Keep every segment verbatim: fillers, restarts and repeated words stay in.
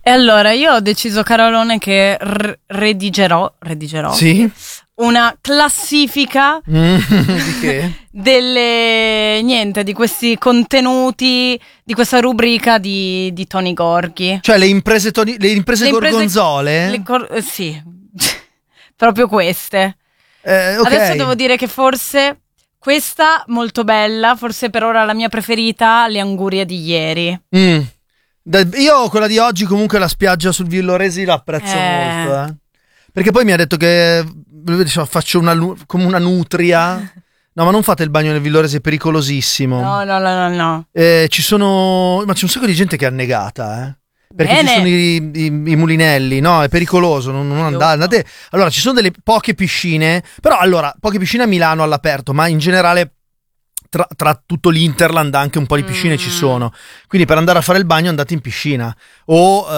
E allora io ho deciso, Carolone, che r- redigerò, redigerò Sì? una classifica Mm, di che? delle niente di questi contenuti di questa rubrica di, di Tony Gorghi. Cioè le imprese, toni- le imprese Le imprese- gorgonzole? le cor- eh, sì, proprio queste. Eh, ok. Adesso devo dire che forse questa molto bella, forse per ora la mia preferita, le angurie di ieri. Mm. Da- io quella di oggi comunque la spiaggia sul Villoresi la apprezzo Eh. molto, eh. Perché poi mi ha detto che diciamo, faccio una lu- come una nutria. No, ma non fate il bagno nel Villoresi, è pericolosissimo. No, no, no, no, no. Eh, ci sono, ma c'è un sacco di gente che è annegata, eh. Perché Bene. ci sono i, i- i mulinelli, no? È pericoloso, non, non andate, andate. Allora, ci sono delle poche piscine, però allora, poche piscine a Milano all'aperto, ma in generale tra, tra tutto l'Interland anche un po' di piscine Mm. ci sono. Quindi per andare a fare il bagno andate in piscina o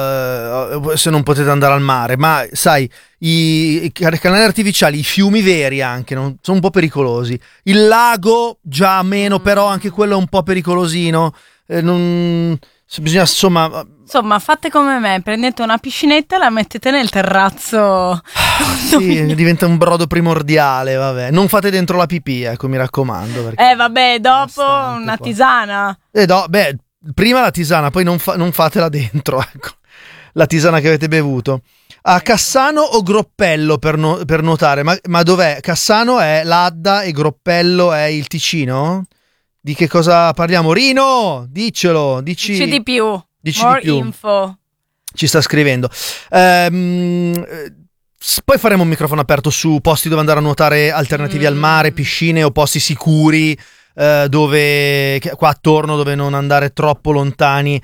eh, se non potete andare al mare, ma sai, i, i canali artificiali, i fiumi veri anche, non, sono un po' pericolosi. Il lago già meno, però anche quello è un po' pericolosino. Eh, non, se bisogna insomma... Insomma, fate come me, prendete una piscinetta e la mettete nel terrazzo. Sì, diventa un brodo primordiale, vabbè. Non fate dentro la pipì, ecco, mi raccomando. Perché... Eh vabbè, dopo Bastante una qua. tisana. Eh, no, beh, prima la tisana, poi non, fa- non fatela dentro, ecco. La tisana che avete bevuto. A Cassano o Groppello per, no- per nuotare? Ma, ma dov'è? Cassano è l'Adda e Groppello è il Ticino? Di che cosa parliamo? Rino, diccelo, dici, Dici di più. dici More di più. info. Ci sta scrivendo. Ehm, eh, s- poi faremo un microfono aperto su posti dove andare a nuotare alternativi Mm. al mare, piscine o posti sicuri, eh, dove che- qua attorno dove non andare troppo lontani,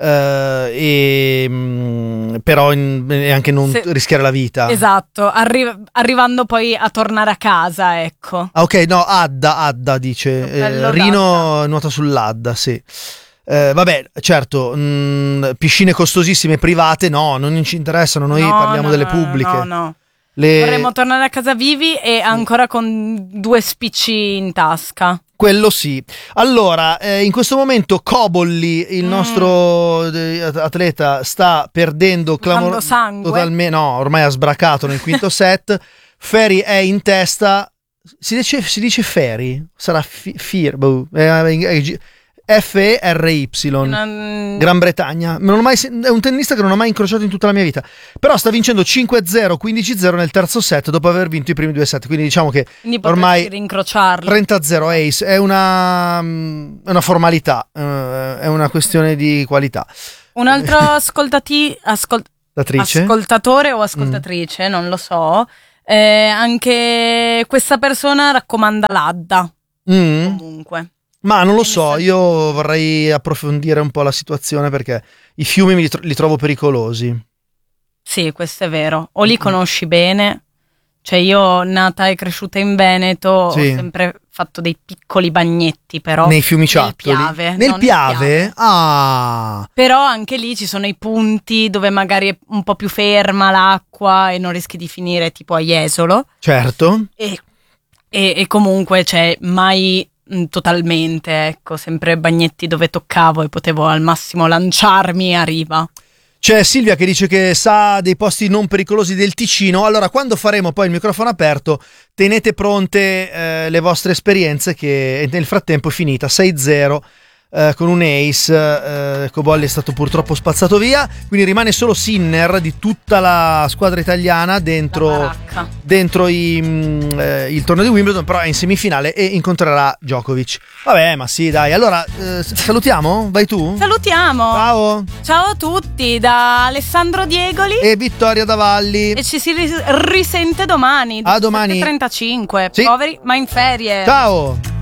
eh, e mm, però in- e anche non Se- rischiare la vita. Esatto, arri- arrivando poi a tornare a casa, ecco. Ah, ok, no, Adda, Adda dice. Bello Eh, Rino nuota sull'Adda, sì. Eh, vabbè, certo, mh, piscine costosissime private, no, non ci interessano, noi No, parliamo no, delle no, pubbliche. No, no. Le- Vorremmo tornare a casa vivi e ancora con due spicci in tasca. Quello sì. Allora, eh, in questo momento Cobolli, il Mm. nostro eh, atleta, sta perdendo Bucando clamor- sangue. totalmente, no, ormai ha sbracato nel quinto set. Ferry è in testa. Si dice, si dice Ferry? Sarà fi- Fir, boh, eh, eh, F E R Y. Non- Gran Bretagna. Non ho mai sen- è un tennista che non ho mai incrociato in tutta la mia vita. Però sta vincendo cinque a zero, quindici a zero nel terzo set dopo aver vinto i primi due set. Quindi diciamo che Quindi potresti ormai rincrociarlo. trenta a zero ace è una, mm, è una formalità, eh, è una questione di qualità. Un altro ascoltati, ascol- Datrice? ascoltatore o ascoltatrice, non lo so. eh, anche questa persona raccomanda l'Adda. Mm. Comunque. Ma non lo Che so, messaggio? io vorrei approfondire un po' la situazione perché i fiumi mi li, tro- li trovo pericolosi. Sì, questo è vero. O li conosci bene. Cioè io, nata e cresciuta in Veneto, Sì. ho sempre fatto dei piccoli bagnetti, però Nei fiumiciattoli? nel Piave. Nel no, nel Piave? Ah, Però anche lì ci sono i punti dove magari è un po' più ferma l'acqua e non rischi di finire tipo a Jesolo. certo. E, e, e comunque, cioè, mai mh, totalmente, ecco, sempre bagnetti dove toccavo e potevo al massimo lanciarmi a riva. C'è Silvia che dice che sa dei posti non pericolosi del Ticino. Allora, quando faremo poi il microfono aperto, tenete pronte eh, le vostre esperienze, che nel frattempo è finita sei a zero eh, con un ace. eh, Cobolli è stato purtroppo spazzato via, quindi rimane solo Sinner di tutta la squadra italiana La dentro, baracca. dentro i, mh, eh, il torneo di Wimbledon, però è in semifinale e incontrerà Djokovic. Vabbè, ma sì, dai. Allora, eh, salutiamo? Vai tu? Salutiamo! Ciao! Ciao a tutti da Alessandro Diegoli E Vittoria Davalli. e ci si ris- risente domani. A domani. trentacinque. Sì. Poveri ma in ferie. Ciao!